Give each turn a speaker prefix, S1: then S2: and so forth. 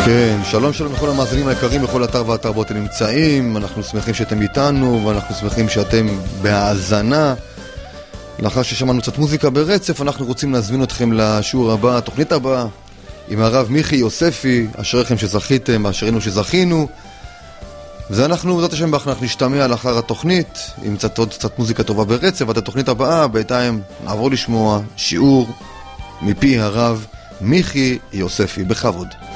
S1: כן, שלום לכל המאזינים היקרים בכל אתר ואתר בו אתם נמצאים. אנחנו שמחים שאתם איתנו ואנחנו שמחים שאתם בהאזנה. לאחר ששמענו קצת מוזיקה ברצף, אנחנו רוצים להזמין אתכם לשיעור הבא, התוכנית הבאה, עם הרב מיכי יוספי. אשריכם שזכיתם, אשרינו שזכינו. וזה אנחנו, בעזרת השם, אנחנו נשתמע לאחר התוכנית עם עוד קצת מוזיקה טובה ברצף. עד התוכנית הבאה, בינתיים נעבור לשמוע שיעור מפי הרב מיכי יוספי. בכבוד.